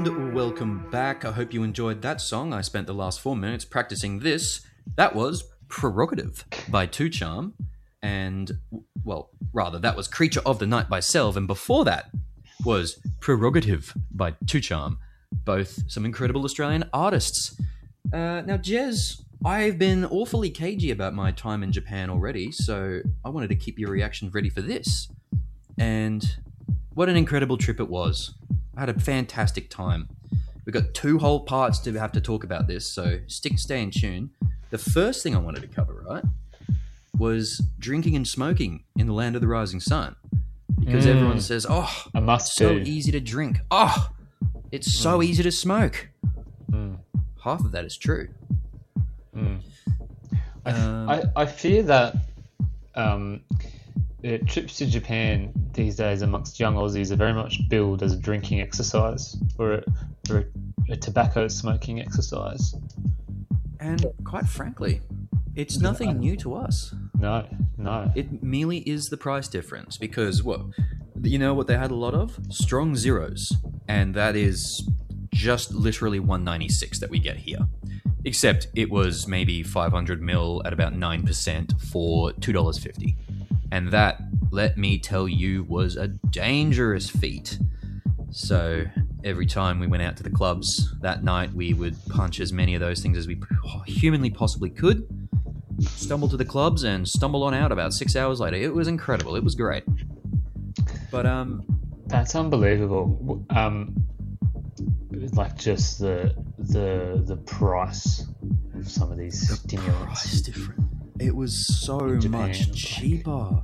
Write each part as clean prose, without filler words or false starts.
And welcome back. I hope you enjoyed that song. I spent the last 4 minutes practicing this. That was Prerogative by Two Charm. And, well, rather, that was Creature of the Night by Selv. And before that was Prerogative by Two Charm. Both some incredible Australian artists. Now, Jez, I've been awfully cagey about my time in Japan already, so I wanted to keep your reaction ready for this. And what an incredible trip it was. I had a fantastic time. We've got 2 whole parts to have to talk about this, so stay in tune. The first thing I wanted to cover, right, was drinking and smoking in the land of the rising sun. Because everyone says, oh, it's so easy to drink. Oh, it's so easy to smoke. Half of that is true. I fear that trips to Japan these days amongst young Aussies are very much billed as a drinking exercise or a tobacco smoking exercise. And quite frankly, it's nothing new to us. No. It merely is the price difference because, you know what they had a lot of? Strong zeros. And that is just literally 196 that we get here. Except it was maybe 500 mil at about 9% for $2.50. And that, let me tell you, was a dangerous feat. So every time we went out to the clubs that night, we would punch as many of those things as we humanly possibly could, stumble to the clubs, and stumble on out about 6 hours later. It was incredible. It was great. But, that's unbelievable. Like just the price of some of these stimulants. Price different. It was so much cheaper.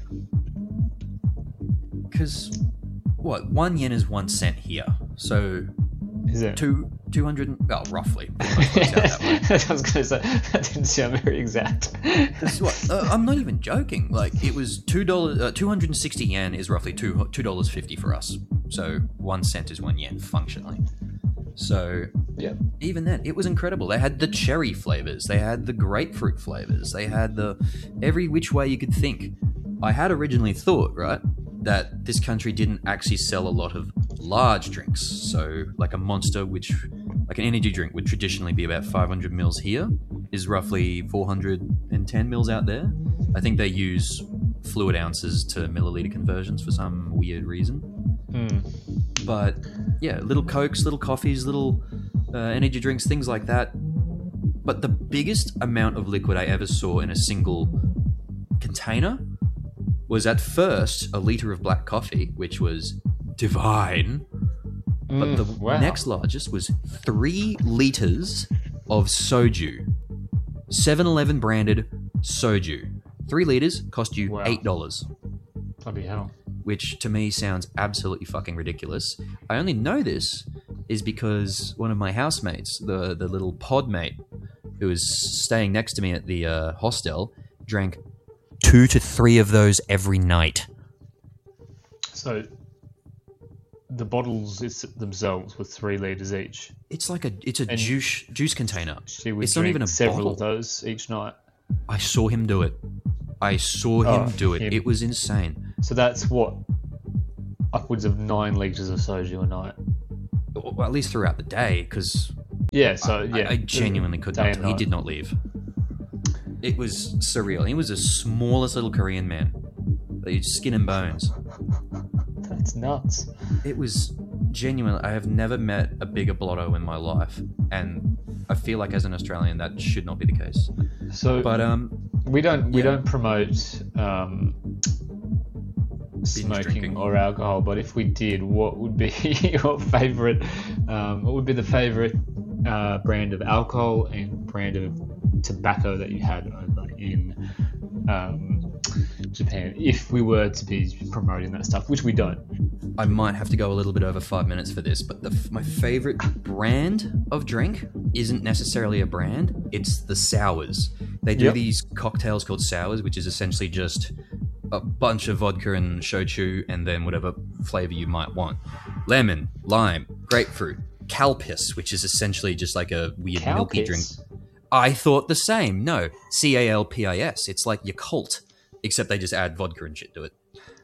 Because, 1 yen is 1 cent here. So, is it 200? Well, roughly. That I was going to say that didn't sound very exact. I'm not even joking. Like it was $2. 260 yen is roughly $2.50 for us. So 1 cent is 1 yen functionally. So even then, it was incredible. They had the cherry flavors. They had the grapefruit flavors. They had the every which way you could think. I had originally thought, right, that this country didn't actually sell a lot of large drinks. So like a Monster, like an energy drink would traditionally be about 500 mils here, is roughly 410 mils out there. I think they use fluid ounces to milliliter conversions for some weird reason. But yeah, little Cokes, little coffees, little energy drinks, things like that. But the biggest amount of liquid I ever saw in a single container was at first a liter of black coffee, which was divine. But the next largest was 3 liters of soju. 7-Eleven branded soju. 3 liters cost you $8. Bloody hell. Which to me sounds absolutely fucking ridiculous. I only know this is because one of my housemates, the little pod mate who was staying next to me at the hostel, drank 2 to 3 of those every night. So the bottles themselves were 3 liters each. It's like a juice container. She would it's not even a several bottle of those each night. I saw him do it. It was insane. So that's what, upwards of 9 liters of soju a night. Well, at least throughout the day, because I genuinely could not tell. He did not leave. It was surreal. He was the smallest little Korean man. Skin and bones. That's nuts. It was genuine. I have never met a bigger blotto in my life, and I feel like as an Australian that should not be the case. So, but we don't promote smoking drinking or alcohol. But if we did, what would be your favorite? What would be the favorite brand of alcohol and brand of tobacco that you had over in Japan, if we were to be promoting that stuff, which we don't? I might have to go a little bit over 5 minutes for this, but my favorite brand of drink isn't necessarily a brand, it's the sours. They do these cocktails called sours, which is essentially just a bunch of vodka and shochu and then whatever flavor you might want. Lemon, lime, grapefruit, calpis, which is essentially just like a weird milky drink. I thought the same. No, CALPIS. It's like Yakult, except they just add vodka and shit to it.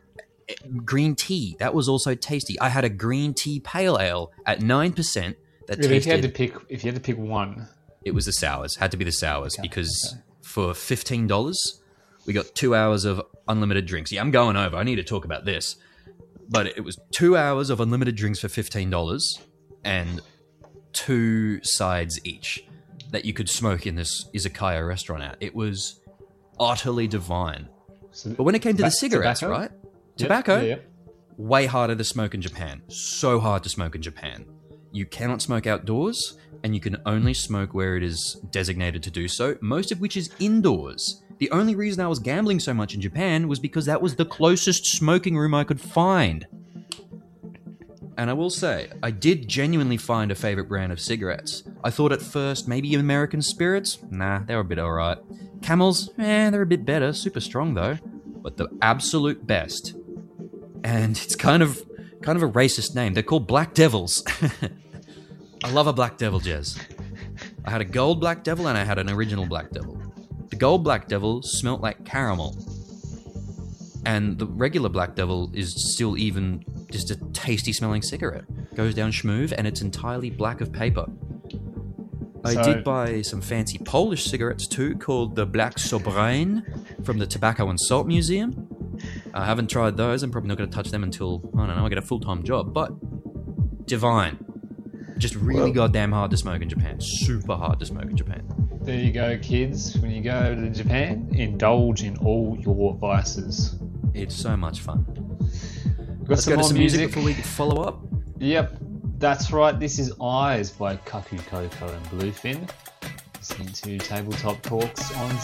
Green tea, that was also tasty. I had a green tea pale ale at 9% that tasted... If you had to pick one... It was the sours. Had to be the sours because for $15, we got 2 hours of unlimited drinks. Yeah, I'm going over. I need to talk about this. But it was 2 hours of unlimited drinks for $15 and 2 sides each that you could smoke in this izakaya restaurant at. It was utterly divine. But when it came to the cigarettes, tobacco? Right? Tobacco, Yep. Way harder to smoke in Japan. So hard to smoke in Japan. You cannot smoke outdoors, and you can only smoke where it is designated to do so, most of which is indoors. The only reason I was gambling so much in Japan was because that was the closest smoking room I could find. And I will say, I did genuinely find a favorite brand of cigarettes. I thought at first maybe American Spirits. Nah, they were a bit alright. Camels, they're a bit better. Super strong though. But the absolute best, and it's kind of a racist name. They're called Black Devils. I love a Black Devil, Jez. I had a gold Black Devil and I had an original Black Devil. The gold Black Devil smelt like caramel. And the regular Black Devil is still even just a tasty smelling cigarette. Goes down schmoove and it's entirely black of paper. I did buy some fancy Polish cigarettes too, called the Black Sobrane from the Tobacco and Salt Museum. I haven't tried those. I'm probably not going to touch them until, I don't know, I get a full-time job. But divine. Just really goddamn hard to smoke in Japan. Super hard to smoke in Japan. There you go, kids. When you go to Japan, indulge in all your vices. It's so much fun. Let's go to some music before we follow up. Yep, that's right. This is Eyes by Kaku Koko and Bluefin. Listening to Tabletop Talks on